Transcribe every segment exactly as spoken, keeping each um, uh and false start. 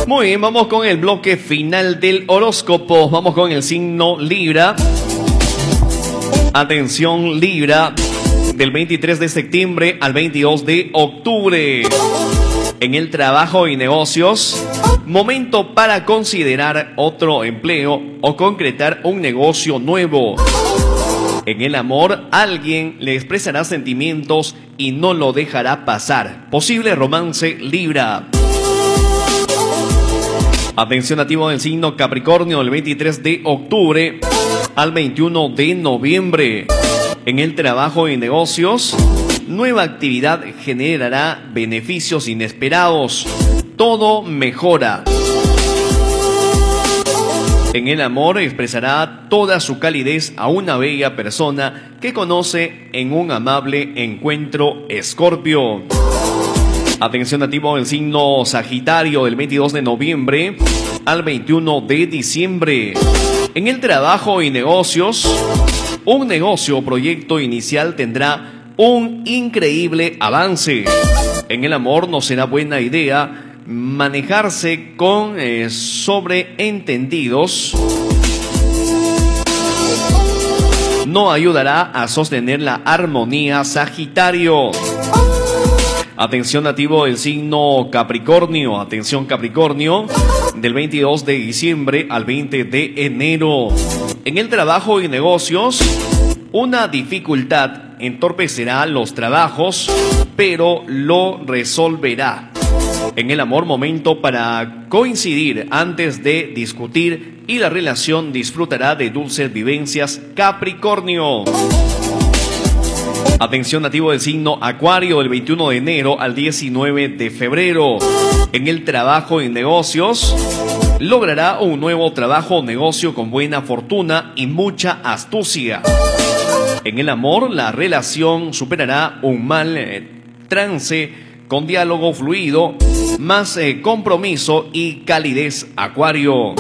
Muy bien, vamos con el bloque final del horóscopo. Vamos con el signo Libra. Atención, Libra, del veintitrés de septiembre al veintidós de octubre. En el trabajo y negocios, momento para considerar otro empleo o concretar un negocio nuevo. En el amor, alguien le expresará sentimientos y no lo dejará pasar. Posible romance, Libra. Atención, nativo del signo Capricornio, del veintitrés de octubre al veintiuno de noviembre. En el trabajo y negocios, nueva actividad generará beneficios inesperados. Todo mejora. En el amor, expresará toda su calidez a una bella persona que conoce en un amable encuentro, Escorpio. Atención, nativo del signo Sagitario, del veintidós de noviembre al veintiuno de diciembre. En el trabajo y negocios, un negocio o proyecto inicial tendrá un increíble avance. En el amor, no será buena idea manejarse con eh, sobreentendidos. No ayudará a sostener la armonía, Sagitario. Atención, nativo del signo Capricornio. Atención, Capricornio, del veintidós de diciembre al veinte de enero. En el trabajo y negocios, una dificultad entorpecerá los trabajos, pero lo resolverá. En el amor, momento para coincidir antes de discutir y la relación disfrutará de dulces vivencias, Capricornio. Atención, nativo del signo Acuario, del veintiuno de enero al diecinueve de febrero. En el trabajo y negocios, logrará un nuevo trabajo o negocio con buena fortuna y mucha astucia. En el amor, la relación superará un mal eh, trance con diálogo fluido, más eh, compromiso y calidez, Acuario.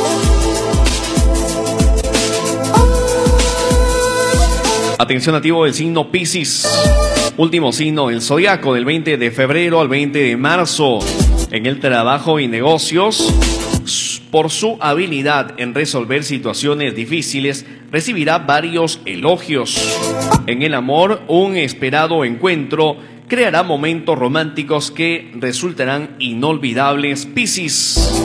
Atención, nativo del signo Piscis, último signo del zodiaco, del veinte de febrero al veinte de marzo. En el trabajo y negocios, por su habilidad en resolver situaciones difíciles, recibirá varios elogios. En el amor, un esperado encuentro creará momentos románticos que resultarán inolvidables, Piscis.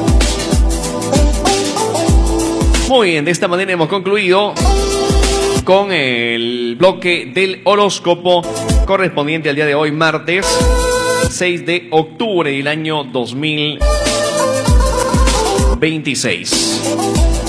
Muy bien, de esta manera hemos concluido con el bloque del horóscopo correspondiente al día de hoy, martes seis de octubre del año dos mil veintiséis.